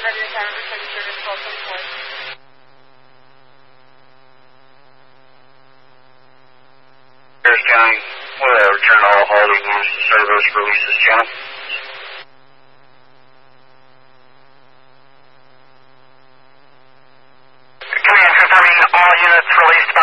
ready to time return service 1224. Harris County, return all holding units to service, release this channel. Command confirming all units released